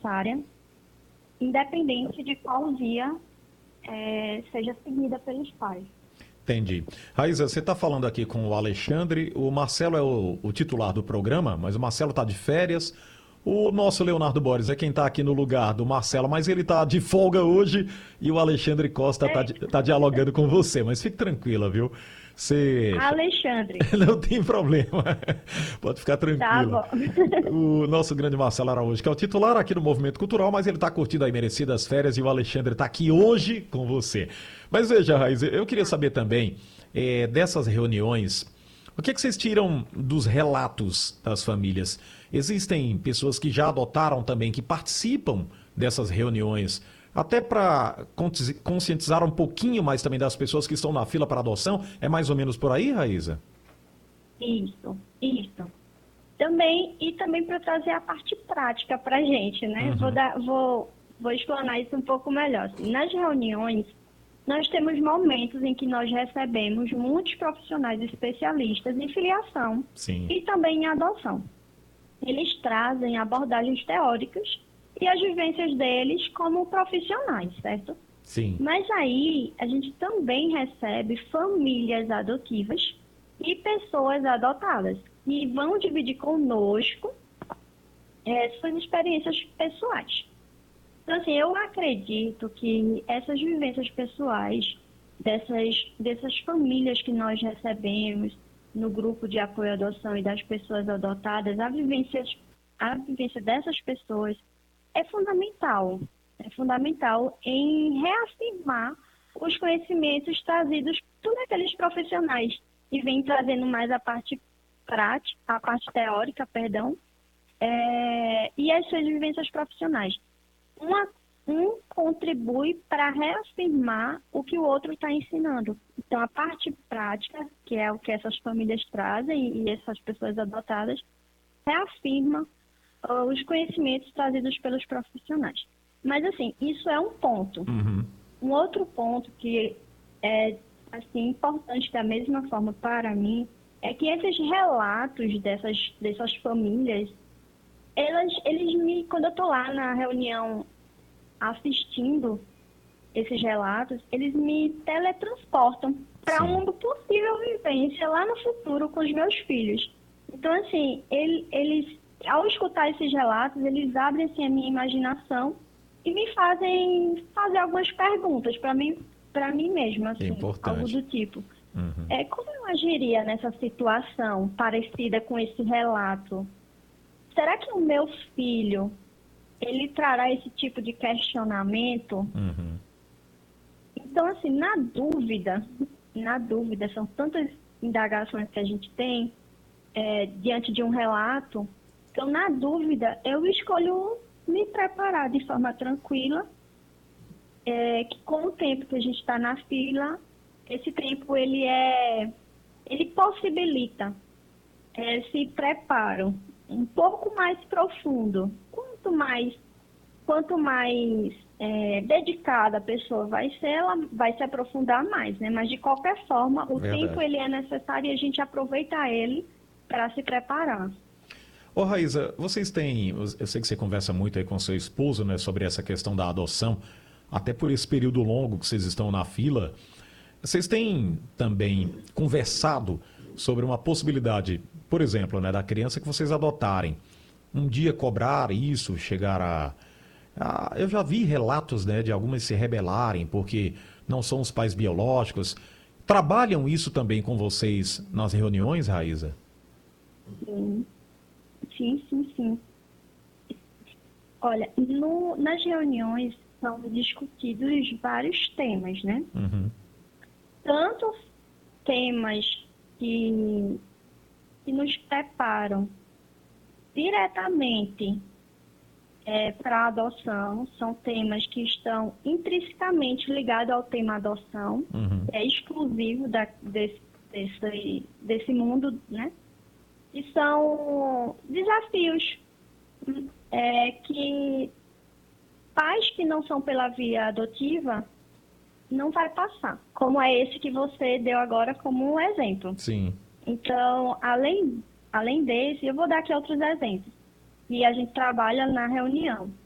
necessária, independente de qual via seja seguida pelos pais. Entendi. Raíza, você está falando aqui com o Alexandre, o Marcelo é o titular do programa, mas o Marcelo está de férias. O nosso Leonardo Borges é quem está aqui no lugar do Marcelo, mas ele está de folga hoje e o Alexandre Costa está dialogando com você. Mas fique tranquila, viu? Você Alexandre, não tem problema. Pode ficar tá tranquila. bom. O nosso grande Marcelo Araújo, que é o titular aqui do Movimento Cultural, mas ele está curtindo aí merecidas férias e o Alexandre está aqui hoje com você. Mas veja, Raiz, eu queria saber também dessas reuniões, o que vocês tiram dos relatos das famílias? Existem pessoas que já adotaram também, que participam dessas reuniões, até para conscientizar um pouquinho mais também das pessoas que estão na fila para adoção? É mais ou menos por aí, Raíza? Isso, isso. Também para trazer a parte prática para a gente, né? Vou explanar isso um pouco melhor. Assim, nas reuniões, nós temos momentos em que nós recebemos muitos profissionais especialistas em filiação Sim. e também em adoção. Eles trazem abordagens teóricas e as vivências deles como profissionais, certo? Sim. Mas aí a gente também recebe famílias adotivas e pessoas adotadas que vão dividir conosco suas experiências pessoais. Então, assim, eu acredito que essas vivências pessoais dessas famílias que nós recebemos no grupo de apoio à adoção e das pessoas adotadas, a vivência dessas pessoas é fundamental. É fundamental em reafirmar os conhecimentos trazidos por aqueles profissionais que vêm trazendo mais a parte prática, a parte teórica, perdão, e as suas vivências profissionais. Um contribui para reafirmar o que o outro está ensinando. Então, a parte prática, que é o que essas famílias trazem e essas pessoas adotadas, reafirma os conhecimentos trazidos pelos profissionais. Mas, assim, isso é um ponto. Uhum. Um outro ponto que é assim, importante da mesma forma para mim é que esses relatos dessas famílias, quando eu estou lá na reunião assistindo esses relatos, eles me teletransportam para uma possível vivência lá no futuro com os meus filhos. Então, assim, eles, ao escutar esses relatos, eles abrem assim, a minha imaginação e me fazem fazer algumas perguntas para mim mesma, assim, algo do tipo. Como eu agiria nessa situação parecida com esse relato? Será que o meu filho ele trará esse tipo de questionamento? Uhum. Então, assim, na dúvida, são tantas indagações que a gente tem diante de um relato. Então, na dúvida, eu escolho me preparar de forma tranquila, que com o tempo que a gente está na fila, esse tempo ele possibilita esse preparo um pouco mais profundo. Quanto mais dedicada a pessoa vai ser, ela vai se aprofundar mais, né? Mas de qualquer forma, o tempo ele é necessário e a gente aproveita ele para se preparar. Ô Raíza, vocês têm, eu sei que você conversa muito aí com seu esposo, né, sobre essa questão da adoção, até por esse período longo que vocês estão na fila, vocês têm também conversado sobre uma possibilidade, por exemplo, né, da criança que vocês adotarem, um dia cobrar isso, chegar eu já vi relatos, né, de algumas se rebelarem porque não são os pais biológicos. Trabalham isso também com vocês nas reuniões, Raíza? Sim. Olha, nas reuniões são discutidos vários temas, né? Uhum. Tanto temas que nos preparam diretamente para a adoção, são temas que estão intrinsecamente ligados ao tema adoção, é exclusivo desse mundo, né? E são desafios que pais que não são pela via adotiva não vai passar, como é esse que você deu agora como um exemplo. Sim. Então, além desse, eu vou dar aqui outros exemplos. E a gente trabalha na reunião.